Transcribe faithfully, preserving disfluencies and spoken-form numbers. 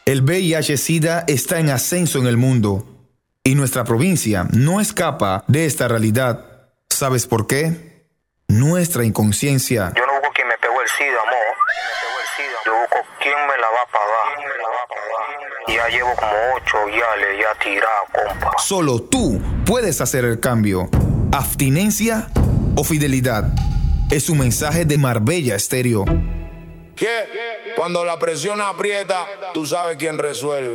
El V I H-Sida está en ascenso en el mundo y nuestra provincia no escapa de esta realidad. ¿Sabes por qué? Nuestra inconsciencia. Yo no busco quien me pegó el SIDA, amor. Yo busco quién me la va a pagar. Ya llevo como ocho guiales ya tirado, compa. Solo tú puedes hacer el cambio. Abstinencia o fidelidad. Es un mensaje de Marbella Estéreo. ¿Qué? Cuando la presión aprieta, tú sabes quién resuelve.